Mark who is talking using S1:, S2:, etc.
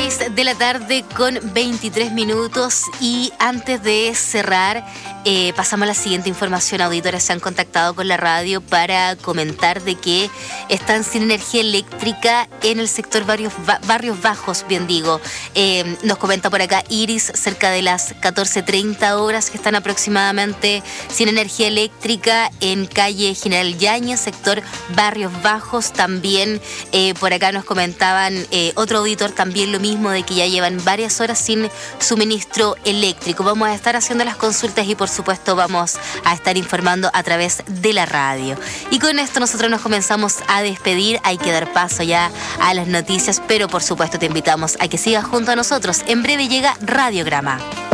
S1: 6:23 y antes de cerrar pasamos a la siguiente información. Auditores se han contactado con la radio para comentar de que están sin energía eléctrica en el sector Barrios Bajos, bien digo. Nos comenta por acá Iris, cerca de las 14:30 horas que están aproximadamente sin energía eléctrica en calle General Yáñez, sector Barrios Bajos. También por acá nos comentaban otro auditor también lo mismo, de que ya llevan varias horas sin suministro eléctrico. Vamos a estar haciendo las consultas y por supuesto vamos a estar informando a través de la radio. Y con esto nosotros nos comenzamos a despedir. Hay que dar paso ya a las noticias, pero por supuesto te invitamos a que sigas junto a nosotros. En breve llega Radiograma.